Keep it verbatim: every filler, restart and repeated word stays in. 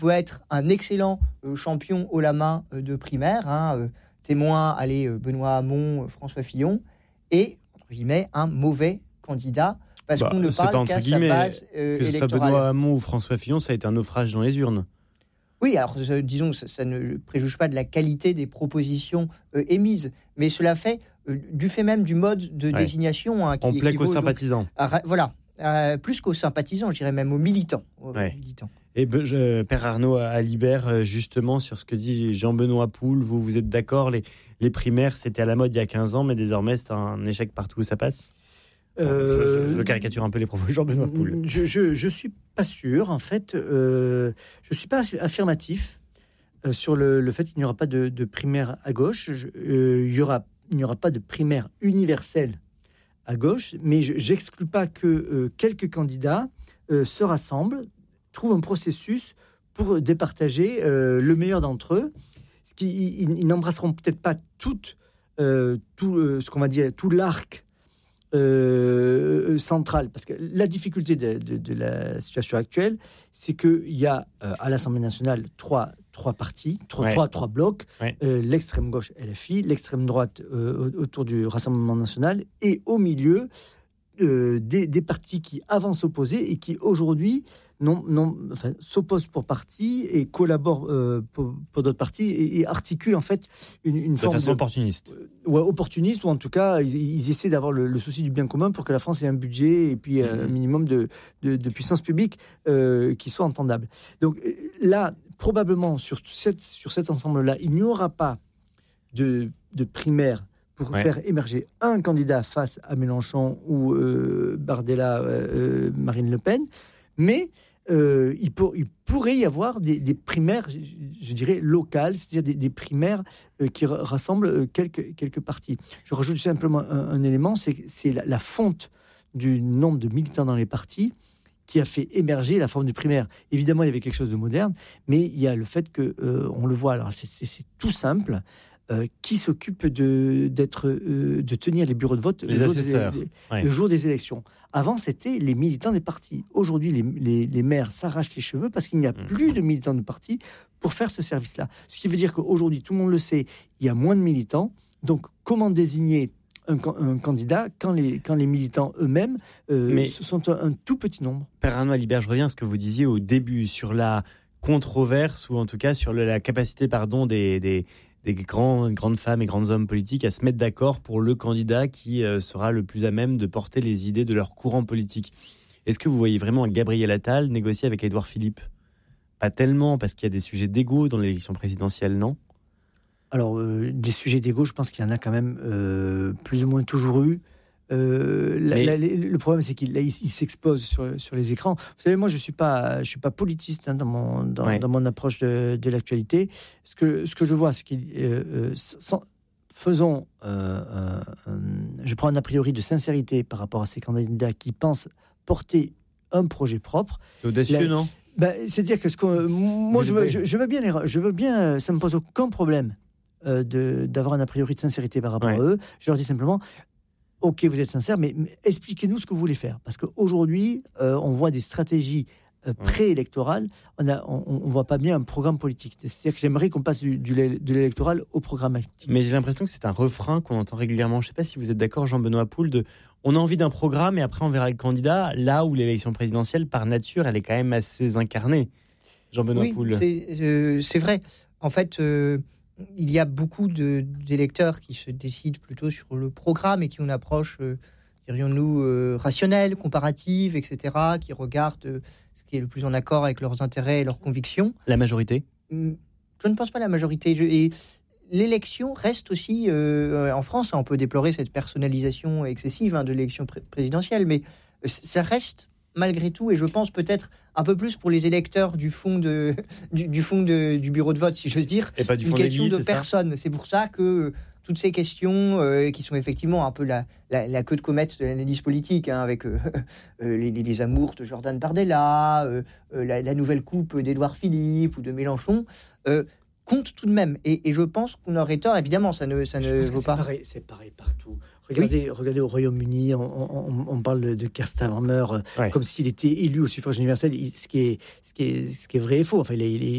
pouvait être un excellent euh, champion haut la main euh, de primaire, hein, euh, témoin, allez, euh, Benoît Hamon, euh, François Fillon, et, entre guillemets, un mauvais candidat, parce bah, qu'on ne parle qu'à sa base euh, que ce électorale. soit Benoît Hamon ou François Fillon, ça a été un naufrage dans les urnes. Oui, alors euh, disons, ça, ça ne préjuge pas de la qualité des propositions euh, émises, mais cela fait, euh, du fait même du mode de ouais. désignation... Hein, qui On plaît qu'aux sympathisants. Donc, à, voilà, à, plus qu'aux sympathisants, je dirais même aux militants. Aux ouais. militants. Et je, Père Arnaud Alibert, justement, sur ce que dit Jean-Benoît Poole, vous, vous êtes d'accord, les, les primaires, c'était à la mode il y a quinze ans, mais désormais, c'est un échec partout où ça passe. Euh, je, je caricature un peu les propos de Jean-Benoît Poole. Je, je, je suis pas sûr, en fait. Euh, je suis pas affirmatif euh, sur le, le fait qu'il n'y aura pas de, de primaire à gauche. Je, euh, il y aura, il n'y aura pas de primaire universelle à gauche, mais je n'exclus pas que euh, quelques candidats euh, se rassemblent, trouvent un processus pour départager euh, le meilleur d'entre eux. Ce qui, ils, ils n'embrasseront peut-être pas toute, euh, tout euh, ce qu'on va dire, tout l'arc Euh, centrale, parce que la difficulté de, de, de la situation actuelle, c'est qu'il y a euh, à l'Assemblée nationale trois, trois partis, trois, ouais. trois, trois blocs, ouais. euh, l'extrême gauche L F I, l'extrême droite euh, autour du Rassemblement national, et au milieu euh, des, des partis qui avancent opposés et qui aujourd'hui non, non, enfin, s'opposent pour partie et collaborent euh, pour, pour d'autres partis et, et articulent en fait une, une de forme façon de, opportuniste. Euh, ouais, opportuniste, ou en tout cas ils, ils essaient d'avoir le, le souci du bien commun pour que la France ait un budget et puis euh, mmh. un minimum de, de, de puissance publique euh, qui soit entendable. Donc là, probablement sur, cette, sur cet ensemble-là, il n'y aura pas de, de primaire pour ouais. faire émerger un candidat face à Mélenchon ou euh, Bardella, euh, Marine Le Pen, mais Euh, il, pour, il pourrait y avoir des, des primaires, je, je dirais, locales, c'est-à-dire des, des primaires euh, qui r- rassemblent euh, quelques, quelques partis. Je rajoute simplement un, un élément, c'est, c'est la, la fonte du nombre de militants dans les partis qui a fait émerger la forme de primaire. Évidemment, il y avait quelque chose de moderne, mais il y a le fait que, euh, on le voit, alors c'est, c'est, c'est tout simple, Euh, qui s'occupe de, d'être, euh, de tenir les bureaux de vote les le, jour assesseurs. Des, ouais. le jour des élections. Avant, c'était les militants des partis. Aujourd'hui, les, les, les maires s'arrachent les cheveux parce qu'il n'y a mmh. plus de militants de partis pour faire ce service-là. Ce qui veut dire qu'aujourd'hui, tout le monde le sait, il y a moins de militants. Donc, comment désigner un, un candidat quand les, quand les militants eux-mêmes euh, Mais sont un, un tout petit nombre? Père Arnaud Alibert, je reviens à ce que vous disiez au début sur la controverse, ou en tout cas sur le, la capacité pardon, des... des des grands, grandes femmes et grands hommes politiques à se mettre d'accord pour le candidat qui euh, sera le plus à même de porter les idées de leur courant politique. Est-ce que vous voyez vraiment Gabriel Attal négocier avec Édouard Philippe? Pas tellement, parce qu'il y a des sujets d'égo dans l'élection présidentielle, non? Alors, euh, des sujets d'égo, je pense qu'il y en a quand même euh, plus ou moins toujours eu. Euh, la, Mais... la, le problème, c'est qu'il là, il, il s'expose sur, sur les écrans. Vous savez, moi, je suis pas, je suis pas politiste hein, dans mon dans, ouais. dans mon approche de, de l'actualité. Ce que ce que je vois, c'est qu'il euh, sans, faisons, euh, euh, euh, je prends un a priori de sincérité par rapport à ces candidats qui pensent porter un projet propre. C'est audacieux, la, non? Ben, c'est-à-dire que ce qu'on, moi, je veux, je, je veux bien, les, je veux bien, ça me pose aucun problème euh, de d'avoir un a priori de sincérité par rapport ouais. à eux. Je leur dis simplement. Ok, vous êtes sincère, mais, mais expliquez-nous ce que vous voulez faire. Parce qu'aujourd'hui, euh, on voit des stratégies euh, préélectorales. On ne on, on voit pas bien un programme politique. C'est-à-dire que j'aimerais qu'on passe du, du, de l'électoral au programmatique. Mais j'ai l'impression que c'est un refrain qu'on entend régulièrement. Je ne sais pas si vous êtes d'accord, Jean-Benoît Poole, de on a envie d'un programme et après on verra le candidat. Là où l'élection présidentielle, par nature, elle est quand même assez incarnée. Jean-Benoît oui, Poole. C'est, euh, c'est vrai. En fait... Euh... il y a beaucoup de, d'électeurs qui se décident plutôt sur le programme et qui ont une approche, euh, dirions-nous, euh, rationnelle, comparative, et cetera, qui regardent euh, ce qui est le plus en accord avec leurs intérêts et leurs convictions. La majorité ? Je ne pense pas la majorité. Je, et l'élection reste aussi, euh, en France, on peut déplorer cette personnalisation excessive hein, de l'élection pré- présidentielle, mais ça reste malgré tout, et je pense peut-être un peu plus pour les électeurs du fond, de, du, du, fond de, du bureau de vote, si j'ose dire, et pas du fond une question de c'est personne. Ça c'est pour ça que toutes ces questions, euh, qui sont effectivement un peu la, la, la queue de comète de l'analyse politique, hein, avec euh, euh, les, les amours de Jordan Bardella, euh, euh, la, la nouvelle coupe d'Édouard Philippe ou de Mélenchon, euh, compte tout de même. Et, et je pense qu'on aurait tort, évidemment, ça ne, ça ne vaut c'est pas. Pareil, c'est pareil partout. Regardez, oui. regardez au Royaume-Uni, on, on, on parle de Keir Starmer ouais. comme s'il était élu au suffrage universel, ce qui est, ce qui est, ce qui est vrai et faux. Enfin, il est, il est